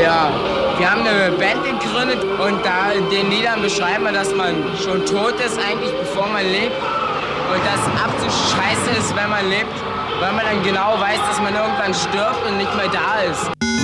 ja, wir haben eine Band gegründet und da in den Liedern beschreiben wir, dass man schon tot ist eigentlich, bevor man lebt. Und dass absolut scheiße ist, wenn man lebt, weil man dann genau weiß, dass man irgendwann stirbt und nicht mehr da ist.